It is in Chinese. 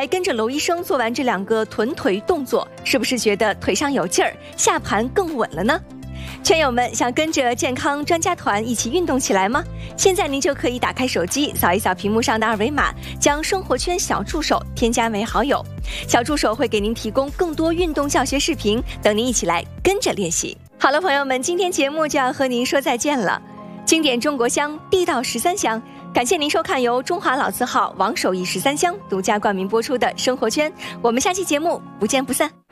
才跟着娄医生做完这2个臀腿动作，是不是觉得腿上有劲儿，下盘更稳了呢？圈友们想跟着健康专家团一起运动起来吗？现在您就可以打开手机，扫一扫屏幕上的2维码，将生活圈小助手添加为好友。小助手会给您提供更多运动教学视频，等您一起来跟着练习。好了，朋友们，今天节目就要和您说再见了。经典中国香，地道13香，感谢您收看由中华老字号王守义13香独家冠名播出的生活圈，我们下期节目不见不散。